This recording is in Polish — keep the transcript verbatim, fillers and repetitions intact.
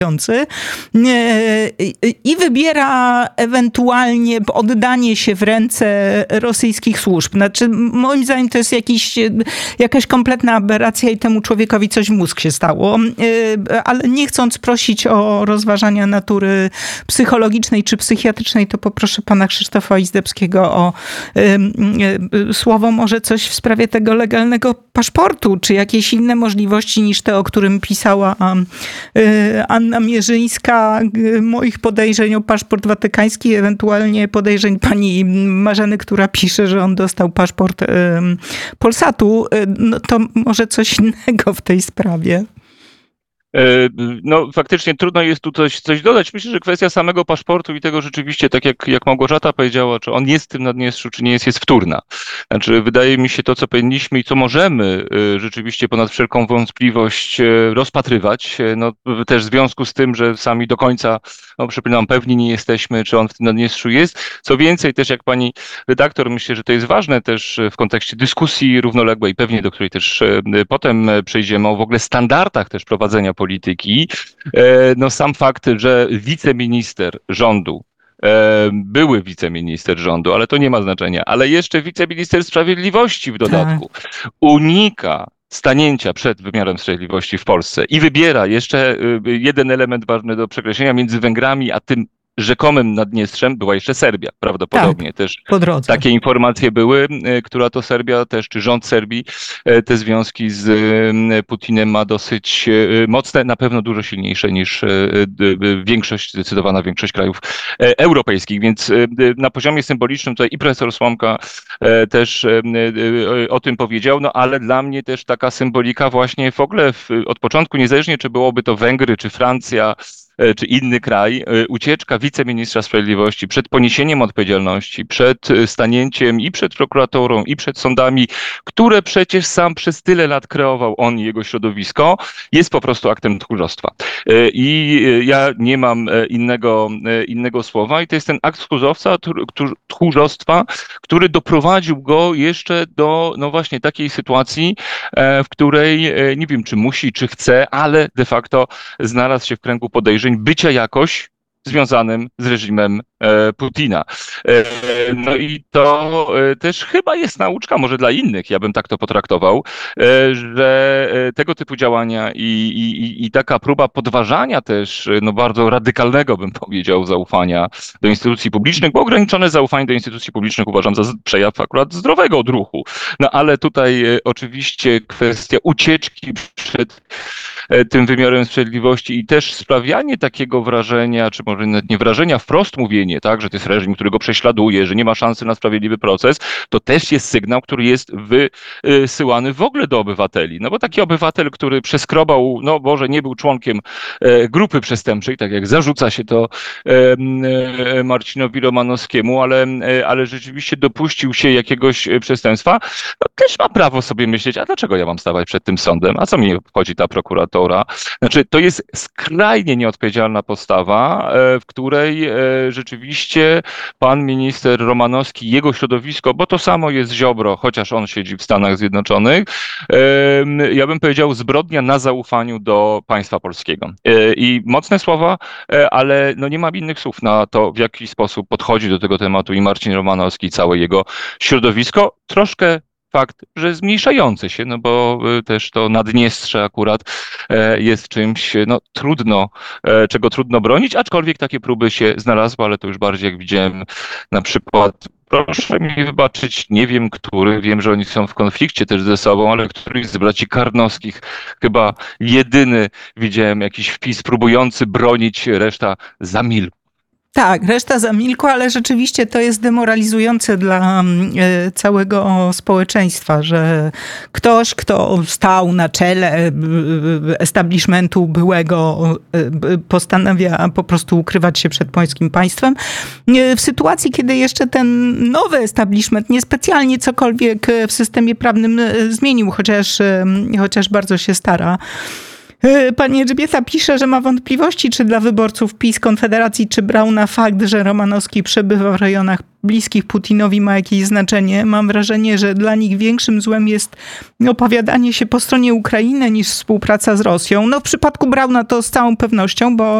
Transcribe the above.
i wybiera ewentualnie oddanie się w ręce rosyjskich służb. Znaczy, moim zdaniem to jest jakiś, jakaś kompletna aberracja i temu człowiekowi coś w mózg się stało. Ale nie chcąc prosić o rozważania natury psychologicznej czy psychiatrycznej, to poproszę pana Krzysztofa Izdebskiego o słowo może coś w sprawie tego legalnego paszportu, czy jakieś inne możliwości niż te, o którym pisała Anna Mierzyńska, moich podejrzeń o paszport watykański, ewentualnie podejrzeń pani Marzeny, która pisze, że on dostał paszport Polsatu. No to może coś innego w tej sprawie. No faktycznie trudno jest tu coś, coś dodać. Myślę, że kwestia samego paszportu i tego rzeczywiście, tak jak, jak Małgorzata powiedziała, czy on jest w tym Naddniestrzu, czy nie jest, jest wtórna. Znaczy wydaje mi się to, co powinniśmy i co możemy rzeczywiście ponad wszelką wątpliwość rozpatrywać, no też w związku z tym, że sami do końca, no przypominam, pewni nie jesteśmy, czy on w tym Naddniestrzu jest. Co więcej, też jak pani redaktor, myślę, że to jest ważne też w kontekście dyskusji równoległej, pewnie do której też potem przejdziemy, o w ogóle standardach też prowadzenia polityki. No sam fakt, że wiceminister rządu, były wiceminister rządu, ale to nie ma znaczenia, ale jeszcze wiceminister sprawiedliwości w dodatku tak. unika stanięcia przed wymiarem sprawiedliwości w Polsce i wybiera jeszcze jeden element ważny do przekreślenia między Węgrami a tym rzekomym Naddniestrzem była jeszcze Serbia, prawdopodobnie tak, też po drodze. Takie informacje były, która to Serbia też, czy rząd Serbii te związki z Putinem ma dosyć mocne, na pewno dużo silniejsze niż większość, zdecydowana większość krajów europejskich, więc na poziomie symbolicznym tutaj i profesor Słomka też o tym powiedział, no ale dla mnie też taka symbolika właśnie w ogóle w, od początku, niezależnie czy byłoby to Węgry, czy Francja, czy inny kraj, ucieczka wiceministra sprawiedliwości przed poniesieniem odpowiedzialności, przed stanięciem i przed prokuraturą, i przed sądami, które przecież sam przez tyle lat kreował on i jego środowisko, jest po prostu aktem tchórzostwa. I ja nie mam innego, innego słowa i to jest ten akt tchórzostwa, tchórzostwa, który doprowadził go jeszcze do, no właśnie takiej sytuacji, w której nie wiem, czy musi, czy chce, ale de facto znalazł się w kręgu podejrzeń bycia jakoś związanym z reżimem e, Putina. E, no i to e, też chyba jest nauczka, może dla innych, ja bym tak to potraktował, e, że e, tego typu działania i, i, i taka próba podważania też, no bardzo radykalnego bym powiedział, zaufania do instytucji publicznych, bo ograniczone zaufanie do instytucji publicznych uważam za przejaw akurat zdrowego odruchu. No ale tutaj e, oczywiście kwestia ucieczki przed tym wymiarem sprawiedliwości i też sprawianie takiego wrażenia, czy może nawet nie wrażenia, wprost mówienie, tak, że to jest reżim, który go prześladuje, że nie ma szansy na sprawiedliwy proces, to też jest sygnał, który jest wysyłany w ogóle do obywateli. No bo taki obywatel, który przeskrobał, no Boże, nie był członkiem grupy przestępczej, tak jak zarzuca się to Marcinowi Romanowskiemu, ale, ale rzeczywiście dopuścił się jakiegoś przestępstwa, no też ma prawo sobie myśleć, a dlaczego ja mam stawać przed tym sądem, a co mi obchodzi ta prokuratura? Znaczy, to jest skrajnie nieodpowiedzialna postawa, w której rzeczywiście pan minister Romanowski, jego środowisko, bo to samo jest Ziobro, chociaż on siedzi w Stanach Zjednoczonych, ja bym powiedział zbrodnia na zaufaniu do państwa polskiego. I mocne słowa, ale no nie mam innych słów na to, w jaki sposób podchodzi do tego tematu i Marcin Romanowski, i całe jego środowisko. Troszkę fakt, że zmniejszający się, no bo też to Naddniestrze akurat jest czymś, no trudno, czego trudno bronić, aczkolwiek takie próby się znalazły, ale to już bardziej jak widziałem na przykład, proszę mi wybaczyć, nie wiem który, wiem, że oni są w konflikcie też ze sobą, ale któryś z braci Karnowskich, chyba jedyny widziałem jakiś wpis próbujący bronić, reszta zamilkła. Tak, reszta zamilkła, ale rzeczywiście to jest demoralizujące dla całego społeczeństwa, że ktoś, kto stał na czele establishmentu byłego, postanawia po prostu ukrywać się przed polskim państwem. W sytuacji, kiedy jeszcze ten nowy establishment niespecjalnie cokolwiek w systemie prawnym zmienił, chociaż, chociaż bardzo się stara. Pani Elżbieta pisze, że ma wątpliwości, czy dla wyborców PiS, Konfederacji czy Brauna fakt, że Romanowski przebywa w rejonach bliskich Putinowi ma jakieś znaczenie. Mam wrażenie, że dla nich większym złem jest opowiadanie się po stronie Ukrainy niż współpraca z Rosją. No w przypadku Brauna to z całą pewnością, bo